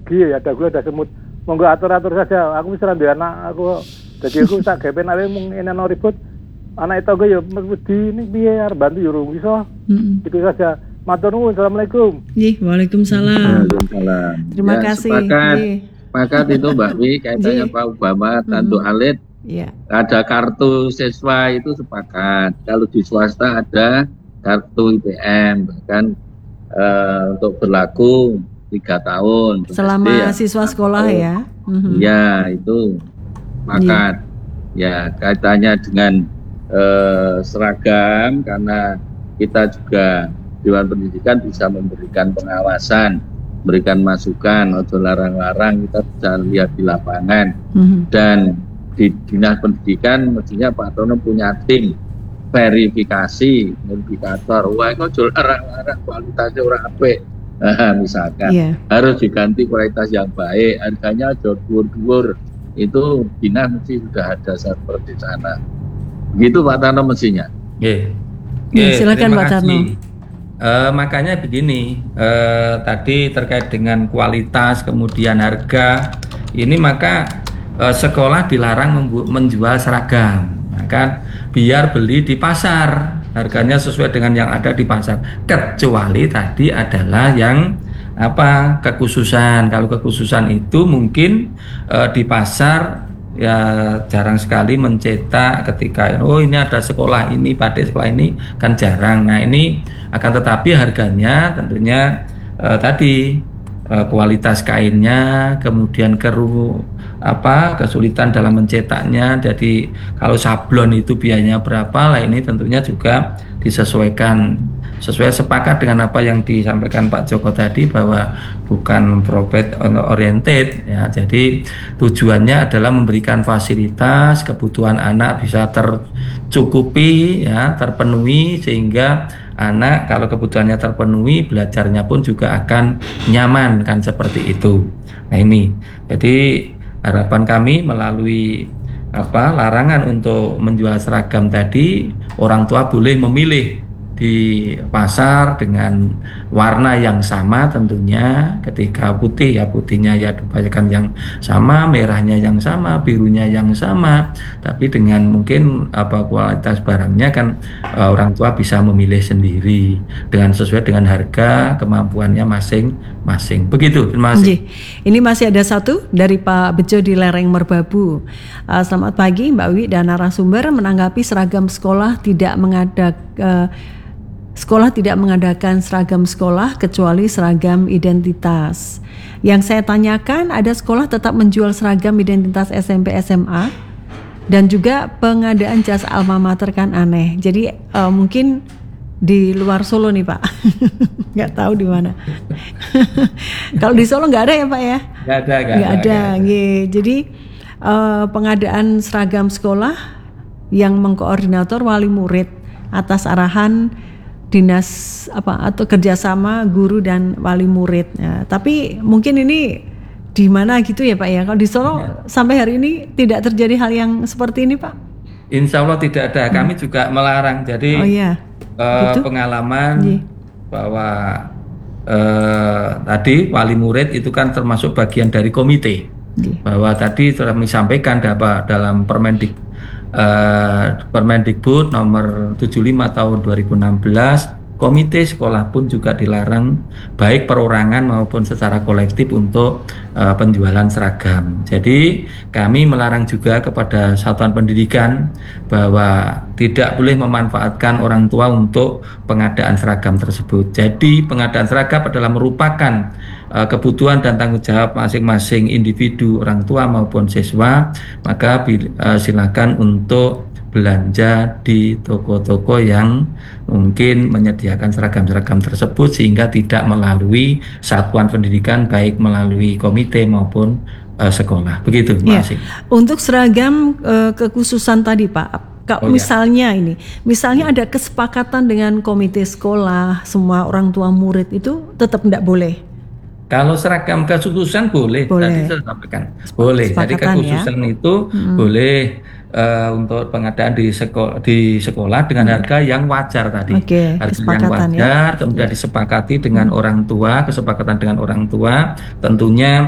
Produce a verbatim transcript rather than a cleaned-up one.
lagi ya, ada gula, ada semut. Monggo atur-atur saja. Aku wis ra duwe anak, aku dadi aku tak gawe penake mung eneno ribut. Anak itu ya mesti ini piye arep bantu yo iso. Mm-mm. Itu saja. Matur nuwun. Assalamualaikum. Nggih, waalaikumsalam. Waalaikumsalam. Terima Ya, kasih. Sepakat, Nggih. sepakat itu Mbak Wi, kaitannya Nggih. Pak Obama, Tantu Mm-mm. Alit, Iya. ada kartu siswa itu sepakat. Kalau di swasta ada kartu I P M, bahkan eh, untuk berlaku tiga tahun. Selama S D ya, siswa empat sekolah tahun. ya. Mhm. Ya, itu sepakat. Ya, kaitannya dengan eh, seragam, karena kita juga Dewan Pendidikan bisa memberikan pengawasan, memberikan masukan, ojo larang-larang, kita bisa lihat di lapangan. Mhm. Dan di Dinas Pendidikan mestinya Pak Tono punya tim verifikasi, verifikator. Wah, kok ojo larang-larang, kualitasnya orang apik. Nah, misalkan Iya. harus diganti kualitas yang baik, harganya ojo dhuwur-dhuwur. Itu dinas mesti sudah ada seperti sana. Begitu Pak Tarno mestinya. Oke. Ya, silakan Pak Tarno. Uh, makanya begini, uh, tadi terkait dengan kualitas, kemudian harga, ini maka uh, sekolah dilarang menjual seragam, maka biar beli di pasar, harganya sesuai dengan yang ada di pasar. Kecuali tadi adalah yang apa kekhususan. Kalau kekhususan itu mungkin uh, di pasar ya jarang sekali mencetak ketika oh ini ada sekolah ini, batik sekolah ini kan jarang. Nah ini akan tetapi harganya tentunya eh, tadi eh, kualitas kainnya, kemudian keru apa kesulitan dalam mencetaknya. Jadi kalau sablon itu biayanya berapa, lah ini tentunya juga disesuaikan sesuai sepakat dengan apa yang disampaikan Pak Joko tadi bahwa bukan profit oriented ya. Jadi tujuannya adalah memberikan fasilitas kebutuhan anak bisa tercukupi ya, terpenuhi sehingga anak kalau kebutuhannya terpenuhi belajarnya pun juga akan nyaman kan seperti itu. Nah ini jadi harapan kami melalui apa larangan untuk menjual seragam tadi, orang tua boleh memilih di pasar dengan warna yang sama tentunya. Ketika putih ya putihnya ya dibayarkan yang sama, merahnya yang sama, birunya yang sama, tapi dengan mungkin apa kualitas barangnya kan uh, orang tua bisa memilih sendiri dengan sesuai dengan harga kemampuannya masing-masing. Begitu. Terima kasih. Ini masih ada satu dari Pak Bejo di Lereng Merbabu. Uh, selamat pagi Mbak Wi dan narasumber. Menanggapi seragam sekolah tidak mengadak uh, Sekolah tidak mengadakan seragam sekolah kecuali seragam identitas. Yang saya tanyakan, ada sekolah tetap menjual seragam identitas S M P S M A dan juga pengadaan jas alma mater kan aneh. Jadi uh, mungkin di luar Solo nih Pak, nggak tahu di mana. Kalau di Solo nggak ada ya Pak ya? Nggak ada, nggak ada. ada. ada. Jadi uh, pengadaan seragam sekolah yang mengkoordinator wali murid atas arahan dinas apa atau kerjasama guru dan wali murid. Ya, tapi mungkin ini di mana gitu ya Pak ya? Kalau di Solo ya. Sampai hari ini tidak terjadi hal yang seperti ini Pak? Insya Allah tidak ada. Kami hmm. juga melarang. Jadi oh, iya. uh, gitu? pengalaman Ji. bahwa uh, tadi wali murid itu kan termasuk bagian dari komite. Ji. Bahwa tadi telah disampaikan dalam Permendik Uh, Permendikbud nomor tujuh puluh lima tahun dua ribu enam belas, komite sekolah pun juga dilarang baik perorangan maupun secara kolektif untuk uh, penjualan seragam. Jadi kami melarang juga kepada satuan pendidikan bahwa tidak boleh memanfaatkan orang tua untuk pengadaan seragam tersebut. Jadi pengadaan seragam adalah merupakan uh, kebutuhan dan tanggung jawab masing-masing individu orang tua maupun siswa. Maka uh, silakan untuk belanja di toko-toko yang mungkin menyediakan seragam-seragam tersebut sehingga tidak melalui satuan pendidikan baik melalui komite maupun uh, sekolah. Begitu. Terima kasih. Ya. Untuk seragam uh, kekhususan tadi Pak, kalau oh, misalnya ya. ini, misalnya ada kesepakatan dengan komite sekolah, semua orang tua murid itu tetap tidak boleh. Kalau seragam kekhususan boleh, boleh. Tadi saya sampaikan boleh. Jadi kekhususan ya? itu hmm. boleh uh, untuk pengadaan di sekolah di sekolah dengan hmm. harga yang wajar tadi. Okay. Harga yang wajar, ya? kemudian disepakati dengan hmm. orang tua, kesepakatan dengan orang tua, tentunya